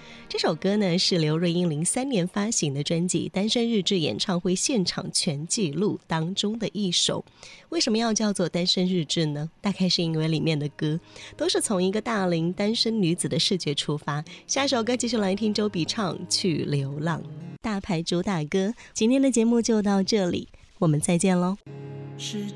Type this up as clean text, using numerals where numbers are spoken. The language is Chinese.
这首歌呢是刘若英03年发行的专辑《单身日志》演唱会现场全纪录当中的一首。为什么要叫做单身日志呢？大概是因为里面的歌都是从一个大龄单身女子的视觉出发。下首歌继续来听周笔畅《去流浪》，大牌主打歌。今天的节目就到这里，我们再见咯。